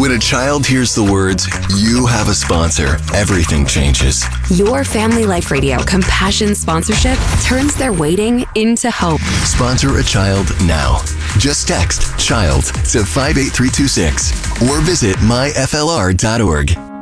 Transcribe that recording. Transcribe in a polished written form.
When a child hears the words, "You have a sponsor," everything changes. Your Family Life Radio Compassion sponsorship turns their waiting into hope. Sponsor a child now. Just text CHILD to 58326 or visit myflr.org.